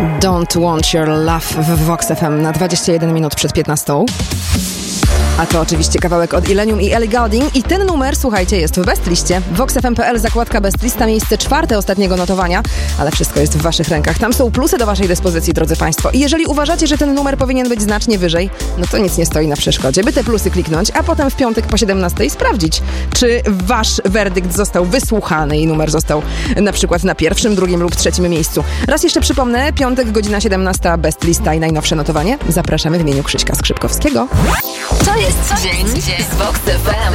Don't Want Your Love w Vox FM na 21 minut przed 15. A to oczywiście kawałek od Illenium i Ellie Goulding i ten numer, słuchajcie, jest w bestliście. VoxFM.pl, zakładka bestlista, miejsce 4 ostatniego notowania, ale wszystko jest w waszych rękach. Tam są plusy do waszej dyspozycji, drodzy państwo. I jeżeli uważacie, że ten numer powinien być znacznie wyżej, no to nic nie stoi na przeszkodzie, by te plusy kliknąć, a potem w piątek po 17 sprawdzić, czy wasz werdykt został wysłuchany i numer został na przykład na 1., 2. lub 3. miejscu. Raz jeszcze przypomnę, piątek, godzina 17, bestlista i najnowsze notowanie. Zapraszamy w imieniu Krzyśka Skrzypkowskiego. To jest dzień z Vox FM.